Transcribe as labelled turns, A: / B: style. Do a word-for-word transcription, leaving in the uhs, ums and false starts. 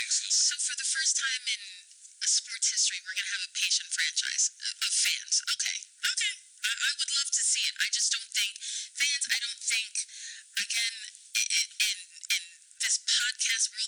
A: seasons.
B: So for the first time in a sports history, we're gonna have a patient franchise of, of fans. Okay, okay. I, I would love to see it. I just don't think fans. I don't think again in in, in this podcast world.